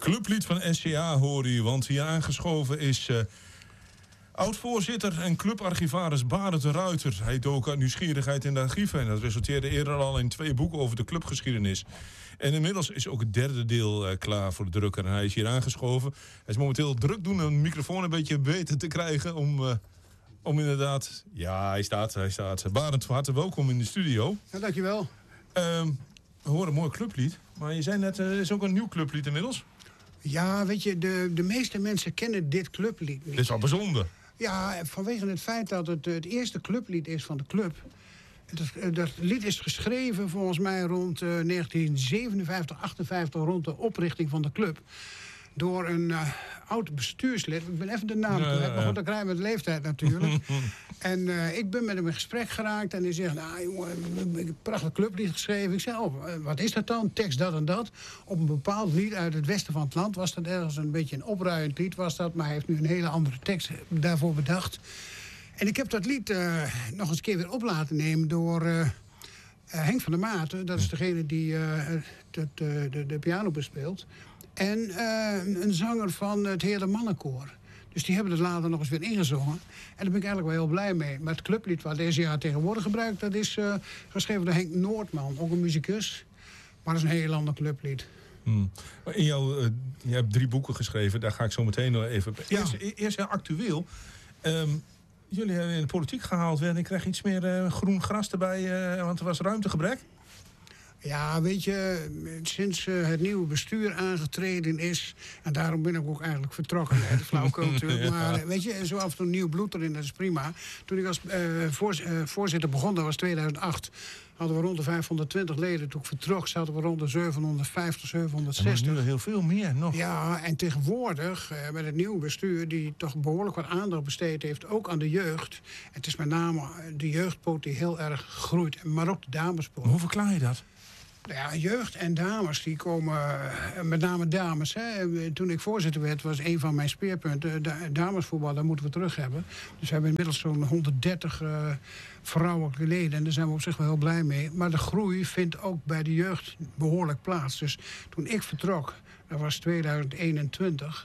Clublied van SCA hoor u, want hier aangeschoven is oud-voorzitter en clubarchivaris Barend de Ruiter. Hij dook uit nieuwsgierigheid in de archieven en dat resulteerde eerder al in 2 boeken over de clubgeschiedenis. En inmiddels is ook het 3e deel klaar voor de drukker en hij is hier aangeschoven. Hij is momenteel druk doen om de microfoon een beetje beter te krijgen om inderdaad... Ja, hij staat. Barend, van harte welkom in de studio. Ja, dankjewel. We horen een mooi clublied, maar je zei net, er is ook een nieuw clublied inmiddels. Ja, weet je, de meeste mensen kennen dit clublied niet. Dit is al bijzonder. Ja, vanwege het feit dat het eerste clublied is van de club. Dat lied is geschreven volgens mij rond 1957, 58, rond de oprichting van de club. Door een oud bestuurslid. Ik ben even de naam kwijt, maar goed, dan krijgen we de leeftijd natuurlijk. En ik ben met hem in gesprek geraakt en hij zegt... nou jongen, ik heb een prachtig clublied geschreven. Ik zeg, wat is dat dan? Tekst dat en dat. Op een bepaald lied uit het westen van het land was dat ergens een beetje een opruiend lied was dat. Maar hij heeft nu een hele andere tekst daarvoor bedacht. En ik heb dat lied nog eens een keer weer op laten nemen door... Henk van der Maten, dat is degene die de piano bespeelt. En een zanger van het Heerlijk Mannenkoor. Dus die hebben het later nog eens weer ingezongen. En daar ben ik eigenlijk wel heel blij mee. Maar het clublied wat deze jaar tegenwoordig gebruikt... dat is geschreven door Henk Noordman, ook een muzikus. Maar dat is een heel ander clublied. Je hebt 3 boeken geschreven, daar ga ik zo meteen nog even... Ja. Eerst heel actueel. Jullie hebben in de politiek gehaald werden. Ik krijg iets meer groen gras erbij, want er was ruimtegebrek. Ja, weet je, sinds het nieuwe bestuur aangetreden is... en daarom ben ik ook eigenlijk vertrokken, hè, de flauwekul natuurlijk. Maar weet je, zo af en toe nieuw bloed erin, dat is prima. Toen ik als voorzitter begon, dat was 2008... hadden we rond de 520 leden. Toen ik vertrok zaten we rond de 750, 760. Maar nu heel veel meer nog. Ja, en tegenwoordig met het nieuwe bestuur... die toch behoorlijk wat aandacht besteed heeft, ook aan de jeugd. En het is met name de jeugdpoot die heel erg groeit. Maar ook de damespoot. Hoe verklaar je dat? Nou ja, jeugd en dames, die komen, met name dames. Hè. Toen ik voorzitter werd, was een van mijn speerpunten... damesvoetbal, dat moeten we terug hebben. Dus we hebben inmiddels zo'n 130 vrouwelijke leden... en daar zijn we op zich wel heel blij mee. Maar de groei vindt ook bij de jeugd behoorlijk plaats. Dus toen ik vertrok, dat was 2021...